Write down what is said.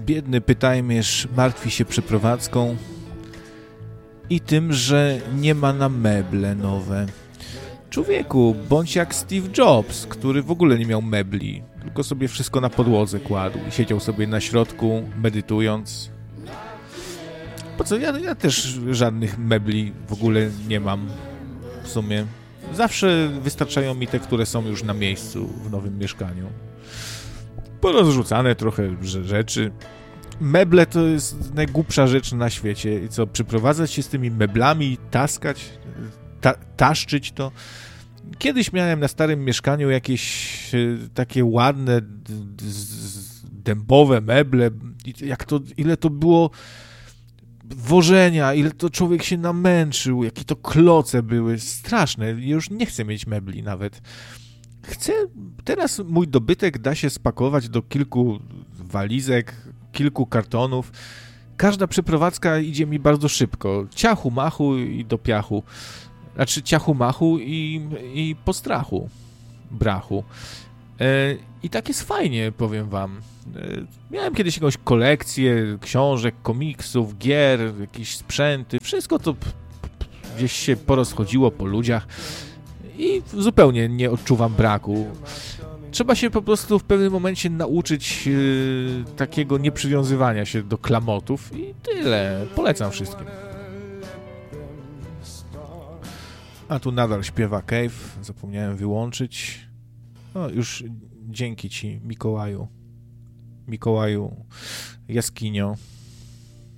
Biedny pytajmierz martwi się przeprowadzką i tym, że nie ma na meble nowe. Człowieku, bądź jak Steve Jobs, który w ogóle nie miał mebli, tylko sobie wszystko na podłodze kładł i siedział sobie na środku, medytując. Po co? Ja też żadnych mebli w ogóle nie mam w sumie. Zawsze wystarczają mi te, które są już na miejscu w nowym mieszkaniu. Porozrzucane trochę rzeczy. Meble to jest najgłupsza rzecz na świecie. I co, przyprowadzać się z tymi meblami, taskać, taszczyć to. Kiedyś miałem na starym mieszkaniu jakieś takie ładne, dębowe meble. Ile to było wożenia, ile to człowiek się namęczył, jakie to kloce były. Straszne. Już nie chcę mieć mebli nawet. Teraz mój dobytek da się spakować do kilku walizek, kilku kartonów. Każda przeprowadzka idzie mi bardzo szybko. Ciachu, machu i do piachu. Znaczy ciachu, machu i po strachu, brachu. I tak jest fajnie, powiem wam. Miałem kiedyś jakąś kolekcję książek, komiksów, gier, jakieś sprzęty. Wszystko to gdzieś się porozchodziło po ludziach i zupełnie nie odczuwam braku. Trzeba się po prostu w pewnym momencie nauczyć takiego nieprzywiązywania się do klamotów i tyle. Polecam wszystkim. A tu nadal śpiewa Cave. Zapomniałem wyłączyć. No już dzięki ci, Mikołaju. Mikołaju Jaskinio.